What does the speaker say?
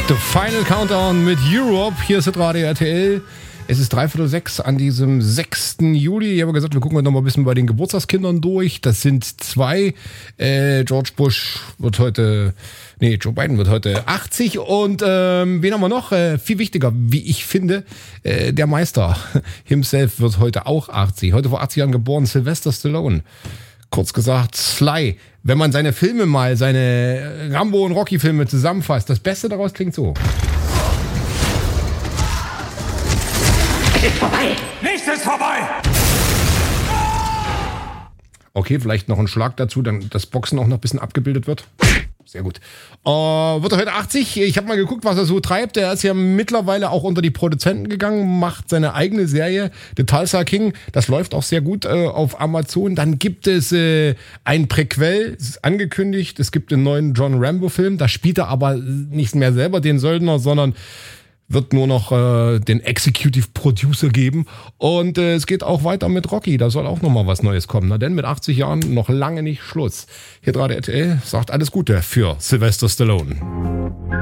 The Final Countdown mit Europe. Hier ist Radio RTL. Es ist 5:45 an diesem 6. Juli. Ich habe gesagt, wir gucken noch mal ein bisschen bei den Geburtstagskindern durch. Das sind 2. Joe Biden wird heute 80. Und wen haben wir noch? Viel wichtiger, wie ich finde, der Meister himself wird heute auch 80. Heute vor 80 Jahren geboren, Sylvester Stallone. Kurz gesagt, Sly. Wenn man seine Filme mal, seine Rambo- und Rocky-Filme zusammenfasst, das Beste daraus klingt so. Ist vorbei! Nichts ist vorbei! Okay, vielleicht noch ein Schlag dazu, dann das Boxen auch noch ein bisschen abgebildet wird. Sehr gut. Wird er heute 80? Ich habe mal geguckt, was er so treibt. Er ist ja mittlerweile auch unter die Produzenten gegangen, macht seine eigene Serie, The Tulsa King. Das läuft auch sehr gut auf Amazon. Dann gibt es ein Prequel, es ist angekündigt. Es gibt einen neuen John Rambo-Film. Da spielt er aber nicht mehr selber den Söldner, sondern wird nur noch den Executive Producer geben. Und es geht auch weiter mit Rocky. Da soll auch noch mal was Neues kommen. Na denn, mit 80 Jahren noch lange nicht Schluss. Hier gerade RTL sagt alles Gute für Sylvester Stallone.